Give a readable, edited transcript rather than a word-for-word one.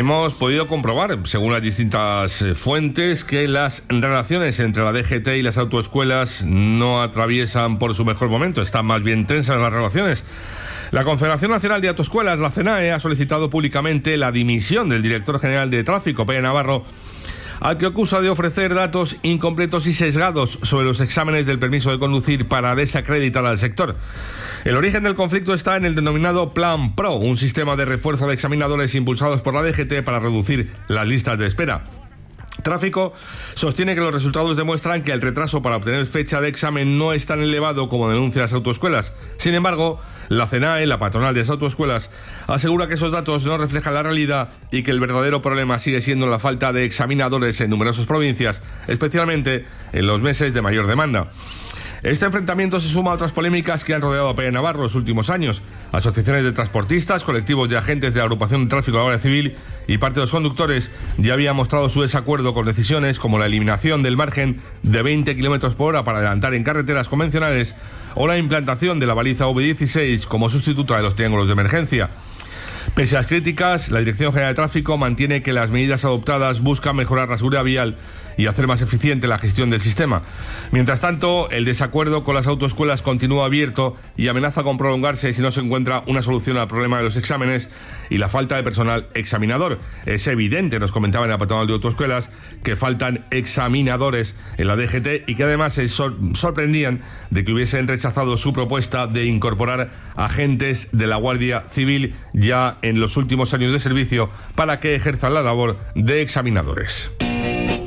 hemos podido comprobar, según las distintas fuentes, que las relaciones entre la DGT y las autoescuelas no atraviesan por su mejor momento, están más bien tensas las relaciones. La Confederación Nacional de Autoescuelas, la CNAE, ha solicitado públicamente la dimisión del director general de Tráfico, Pere Navarro, al que acusa de ofrecer datos incompletos y sesgados sobre los exámenes del permiso de conducir para desacreditar al sector. El origen del conflicto está en el denominado Plan PRO, un sistema de refuerzo de examinadores impulsados por la DGT para reducir las listas de espera. Tráfico sostiene que los resultados demuestran que el retraso para obtener fecha de examen no es tan elevado como denuncian las autoescuelas. Sin embargo, la CNAE, la patronal de las autoescuelas, asegura que esos datos no reflejan la realidad y que el verdadero problema sigue siendo la falta de examinadores en numerosas provincias, especialmente en los meses de mayor demanda. Este enfrentamiento se suma a otras polémicas que han rodeado a Pere Navarro los últimos años. Asociaciones de transportistas, colectivos de agentes de la agrupación de tráfico de la Guardia Civil y parte de los conductores ya habían mostrado su desacuerdo con decisiones como la eliminación del margen de 20 km por hora para adelantar en carreteras convencionales o la implantación de la baliza V16 como sustituta de los triángulos de emergencia. Pese a las críticas, la Dirección General de Tráfico mantiene que las medidas adoptadas buscan mejorar la seguridad vial y hacer más eficiente la gestión del sistema. Mientras tanto, el desacuerdo con las autoescuelas continúa abierto y amenaza con prolongarse si no se encuentra una solución al problema de los exámenes y la falta de personal examinador. Es evidente, nos comentaba en la patronal de autoescuelas, que faltan examinadores en la DGT y que además se sorprendían de que hubiesen rechazado su propuesta de incorporar agentes de la Guardia Civil ya en los últimos años de servicio para que ejerzan la labor de examinadores.